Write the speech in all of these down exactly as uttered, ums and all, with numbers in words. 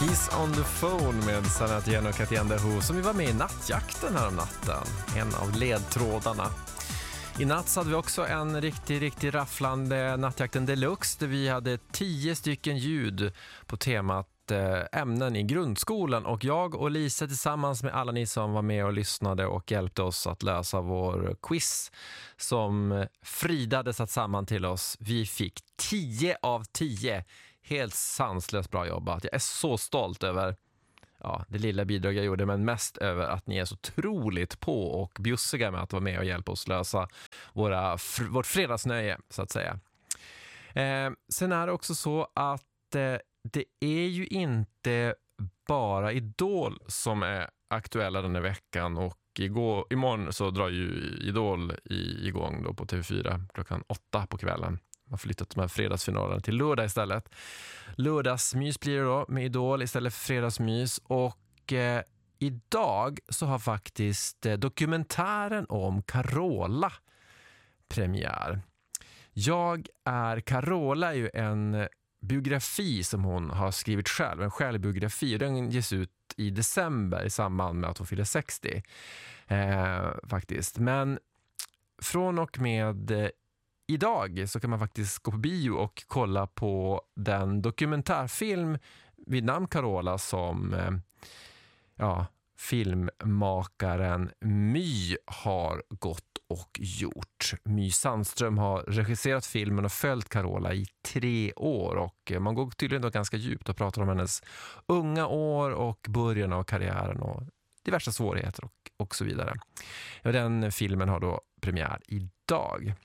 He's on the phone med Sanat Jen och Katja Anderho som vi var med i nattjakten här om natten. En av ledtrådarna. I natt så hade vi också en riktigt, riktigt rafflande nattjakten deluxe där vi hade tio stycken ljud på temat ämnen i grundskolan, och jag och Lisa tillsammans med alla ni som var med och lyssnade och hjälpte oss att lösa vår quiz som Frida hade satt samman till oss. Vi fick tio av tio. Helt sanslöst bra jobbat. Jag är så stolt över ja, det lilla bidrag jag gjorde, men mest över att ni är så otroligt på och bjussiga med att vara med och hjälpa oss lösa våra, vårt fredagsnöje så att säga. Eh, sen är det också så att eh, det är ju inte bara Idol som är aktuella den här veckan, och igår, imorgon så drar ju Idol i, igång då på T V fyra klockan åtta på kvällen. Man har flyttat de här fredagsfinalerna till lördag istället. Lördagsmys blir det då med Idol istället för fredagsmys, och eh, idag så har faktiskt eh, dokumentären om Carola premiär. Jag är Carola är ju en biografi som hon har skrivit själv, en självbiografi, och den ges ut i december i samband med att hon fyller sextio eh, faktiskt. Men från och med eh, idag så kan man faktiskt gå på bio och kolla på den dokumentärfilm vid namn Carola som eh, ja, filmmakaren My har gått och gjort. My Sandström har regisserat filmen och följt Carola i tre år, och man går tydligen då ganska djupt och pratar om hennes unga år och början av karriären och diverse svårigheter och, och så vidare. Ja, den filmen har då premiär idag.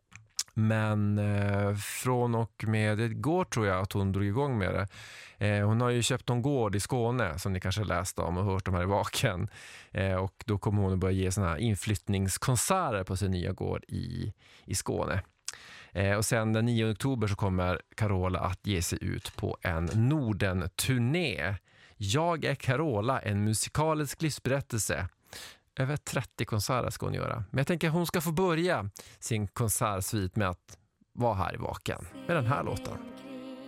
Men eh, från och med igår tror jag att hon drog igång med det. Eh, hon har ju köpt en gård i Skåne som ni kanske läst om och hört om här i Vaken. Eh, och då kommer hon att börja ge såna här inflyttningskonserter på sin nya gård i, i Skåne. Eh, och sen den nionde oktober så kommer Carola att ge sig ut på en Norden-turné. Jag är Carola, en musikalisk livsberättelse. Över trettio konserter ska hon göra. Men jag tänker att hon ska få börja sin konsertsvit med att vara här i Vaken med den här låten.